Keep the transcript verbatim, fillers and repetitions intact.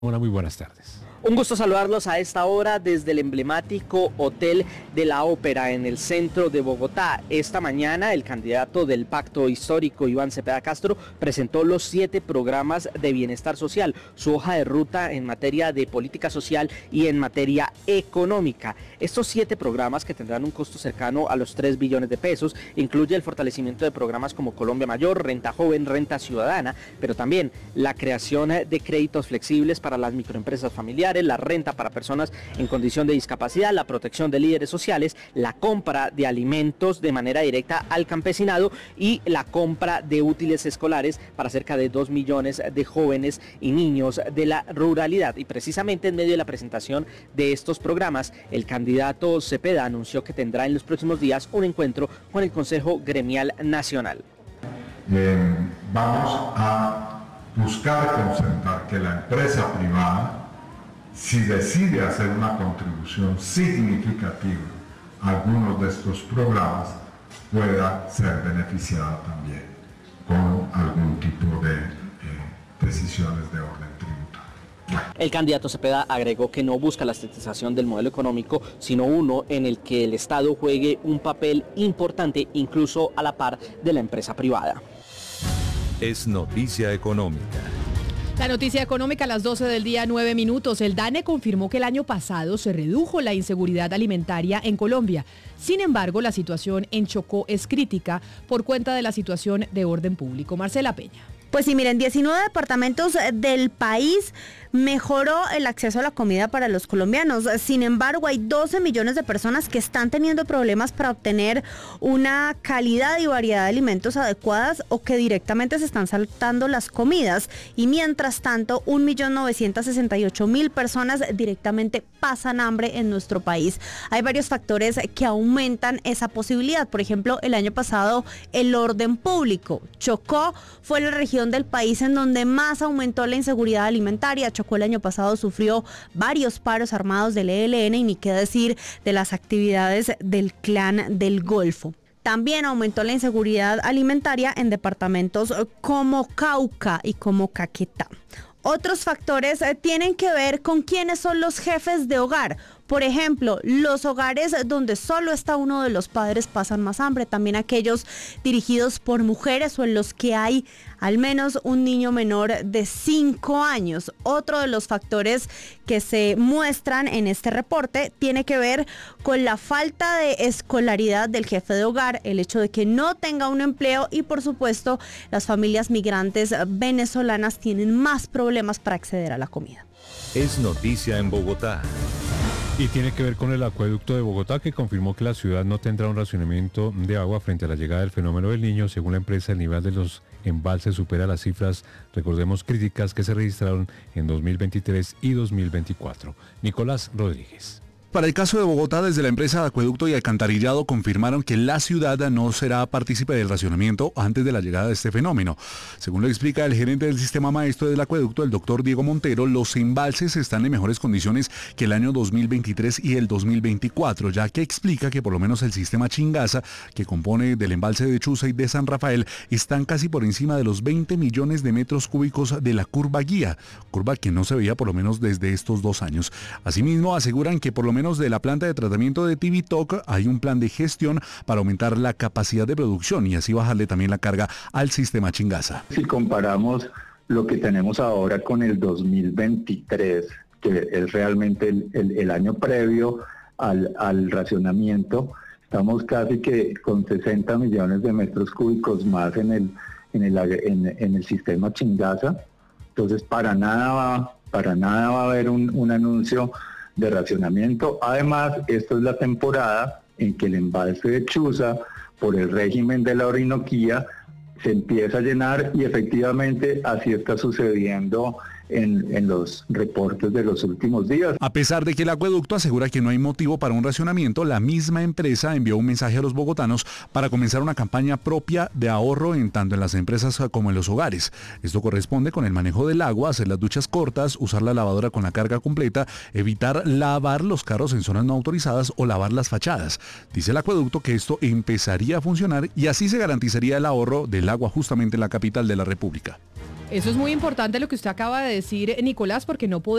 Hola, muy buenas tardes. Un gusto saludarlos a esta hora desde el emblemático Hotel de la Ópera en el centro de Bogotá. Esta mañana el candidato del Pacto Histórico, Iván Cepeda Castro, presentó los siete programas de bienestar social, su hoja de ruta en materia de política social y en materia económica. Estos siete programas, que tendrán un costo cercano a los tres billones de pesos, incluye el fortalecimiento de programas como Colombia Mayor, Renta Joven, Renta Ciudadana, pero también la creación de créditos flexibles para las microempresas familiares, la renta para personas en condición de discapacidad, la protección de líderes sociales, la compra de alimentos de manera directa al campesinado y la compra de útiles escolares para cerca de dos millones de jóvenes y niños de la ruralidad. Y precisamente en medio de la presentación de estos programas, el candidato Cepeda anunció que tendrá en los próximos días un encuentro con el Consejo Gremial Nacional. Eh, vamos a buscar concentrar que la empresa privada, si decide hacer una contribución significativa a algunos de estos programas, pueda ser beneficiada también con algún tipo de eh, decisiones de orden tributario. El candidato Cepeda agregó que no busca la estatización del modelo económico, sino uno en el que el Estado juegue un papel importante, incluso a la par de la empresa privada. Es noticia económica. La noticia económica a las doce del día, nueve minutos. El DANE confirmó que el año pasado se redujo la inseguridad alimentaria en Colombia. Sin embargo, la situación en Chocó es crítica por cuenta de la situación de orden público. Marcela Peña. Pues sí, miren, diecinueve departamentos del país mejoró el acceso a la comida para los colombianos. Sin embargo, hay doce millones de personas que están teniendo problemas para obtener una calidad y variedad de alimentos adecuadas o que directamente se están saltando las comidas. Y mientras tanto, un millón novecientos sesenta y ocho mil personas directamente pasan hambre en nuestro país. Hay varios factores que aumentan esa posibilidad. Por ejemplo, el año pasado, el orden público. Chocó fue la región del país en donde más aumentó la inseguridad alimentaria. Chocó el año pasado sufrió varios paros armados del E L N y ni qué decir de las actividades del Clan del Golfo. También aumentó la inseguridad alimentaria en departamentos como Cauca y como Caquetá. Otros factores eh, tienen que ver con quiénes son los jefes de hogar. Por ejemplo, los hogares donde solo está uno de los padres pasan más hambre. También aquellos dirigidos por mujeres o en los que hay al menos un niño menor de cinco años. Otro de los factores que se muestran en este reporte tiene que ver con la falta de escolaridad del jefe de hogar, el hecho de que no tenga un empleo y, por supuesto, las familias migrantes venezolanas tienen más problemas para acceder a la comida. Es noticia en Bogotá. Y tiene que ver con el acueducto de Bogotá, que confirmó que la ciudad no tendrá un racionamiento de agua frente a la llegada del fenómeno del Niño. Según la empresa, el nivel de los embalses supera las cifras, recordemos, críticas que se registraron en dos mil veintitrés y dos mil veinticuatro. Nicolás Rodríguez. Para el caso de Bogotá, desde la empresa de acueducto y alcantarillado confirmaron que la ciudad no será partícipe del racionamiento antes de la llegada de este fenómeno. Según lo explica el gerente del sistema maestro del acueducto, el doctor Diego Montero, los embalses están en mejores condiciones que el año dos mil veintitrés y el dos mil veinticuatro, ya que explica que por lo menos el sistema Chingaza, que compone del embalse de Chuza y de San Rafael, están casi por encima de los veinte millones de metros cúbicos de la curva guía, curva que no se veía por lo menos desde estos dos años. Asimismo, aseguran que por lo menos de la planta de tratamiento de Tibitoc hay un plan de gestión para aumentar la capacidad de producción y así bajarle también la carga al sistema Chingaza. Si comparamos lo que tenemos ahora con el dos mil veintitrés, que es realmente el, el, el año previo al, al racionamiento, estamos casi que con sesenta millones de metros cúbicos más en el, en el, en, en el sistema Chingaza. Entonces para nada va, para nada va a haber un, un anuncio de racionamiento. Además, esta es la temporada en que el embalse de Chuza, por el régimen de la Orinoquía, se empieza a llenar y efectivamente así está sucediendo en, en los reportes de los últimos días. A pesar de que el acueducto asegura que no hay motivo para un racionamiento, la misma empresa envió un mensaje a los bogotanos para comenzar una campaña propia de ahorro en tanto en las empresas como en los hogares. Esto corresponde con el manejo del agua, hacer las duchas cortas, usar la lavadora con la carga completa, evitar lavar los carros en zonas no autorizadas o lavar las fachadas. Dice el acueducto que esto empezaría a funcionar y así se garantizaría el ahorro del agua justamente en la capital de la República. Eso es muy importante lo que usted acaba de decir, Nicolás, porque no podemos